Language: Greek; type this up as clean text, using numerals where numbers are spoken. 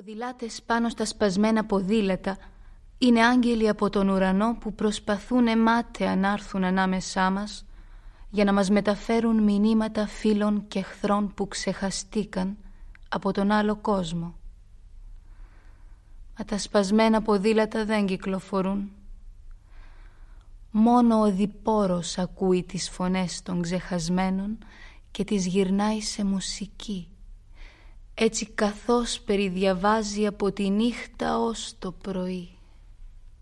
ποδηλάτες πάνω στα σπασμένα ποδήλατα είναι άγγελοι από τον ουρανό που προσπαθούν μάταια να έρθουν ανάμεσά μας για να μας μεταφέρουν μηνύματα φίλων και εχθρών που ξεχαστήκαν από τον άλλο κόσμο. Μα τα σπασμένα ποδήλατα δεν κυκλοφορούν. Μόνο ο διπόρος ακούει τις φωνές των ξεχασμένων και τις γυρνάει σε μουσική, έτσι καθώς περιδιαβάζει από τη νύχτα ως το πρωί.